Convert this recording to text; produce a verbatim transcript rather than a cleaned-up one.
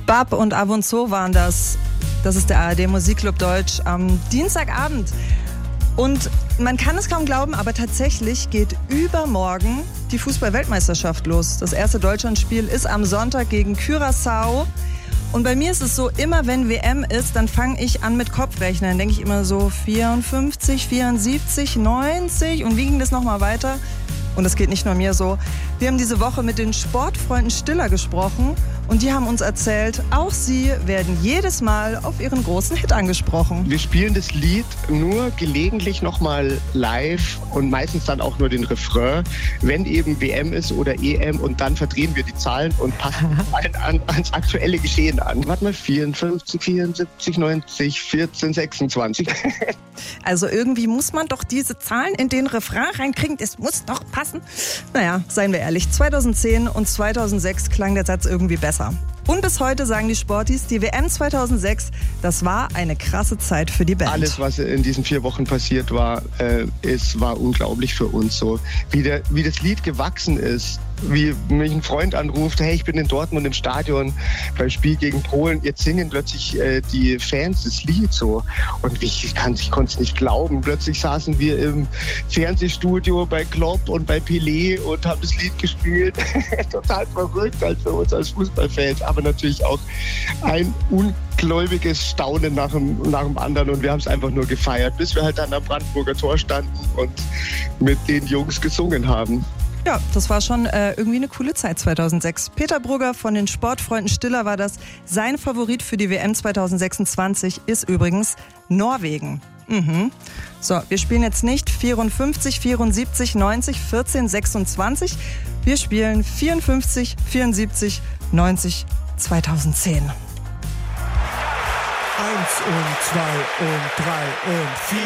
Bab und Avonzo waren das. Das ist der A R D Musikclub Deutsch am Dienstagabend. Und man kann es kaum glauben, aber tatsächlich geht übermorgen die Fußball-Weltmeisterschaft los. Das erste Deutschlandspiel ist am Sonntag gegen Curaçao. Und bei mir ist es so, immer wenn W M ist, dann fange ich an mit Kopfrechnen. Dann denke ich immer so vierundfünfzig, vierundsiebzig, neunzig und wie ging das nochmal weiter? Und das geht nicht nur mir so. Wir haben diese Woche mit den Sportfreunden Stiller gesprochen und die haben uns erzählt, auch sie werden jedes Mal auf ihren großen Hit angesprochen. Wir spielen das Lied nur gelegentlich nochmal live und meistens dann auch nur den Refrain, wenn eben W M ist oder E M, und dann verdrehen wir die Zahlen und passen an, ans aktuelle Geschehen an. Warte mal, vierundfünfzig, vierundsiebzig, neunzig, vierzehn, sechsundzwanzig. Also irgendwie muss man doch diese Zahlen in den Refrain reinkriegen, das muss doch passen. Naja, seien wir ehrlich, zweitausendzehn und zweitausendsechs klang der Satz irgendwie besser. Und bis heute sagen die Sportis, die W M zweitausendsechs, das war eine krasse Zeit für die Band. Alles, was in diesen vier Wochen passiert war, äh, es war unglaublich für uns so. Wie, der, wie das Lied gewachsen ist, wie mich ein Freund anruft, hey, ich bin in Dortmund im Stadion beim Spiel gegen Polen, jetzt singen plötzlich äh, die Fans das Lied so. Und ich, ich, ich konnte es nicht glauben. Plötzlich saßen wir im Fernsehstudio bei Klopp und bei Pelé und haben das Lied gespielt. Total verrückt halt für uns als Fußballfans, aber natürlich auch ein ungläubiges Staunen nach dem, nach dem anderen, und wir haben es einfach nur gefeiert, bis wir halt dann am Brandenburger Tor standen und mit den Jungs gesungen haben. Ja, das war schon äh, irgendwie eine coole Zeit zweitausendsechs. Peter Brugger von den Sportfreunden Stiller war das. Sein Favorit für die W M zweitausendsechsundzwanzig ist übrigens Norwegen. Mhm. So, wir spielen jetzt nicht vierundfünfzig, vierundsiebzig, neunzig, vierzehn, sechsundzwanzig. Wir spielen vierundfünfzig, vierundsiebzig, neunzig, zweitausendzehn. Eins und zwei und drei und vier.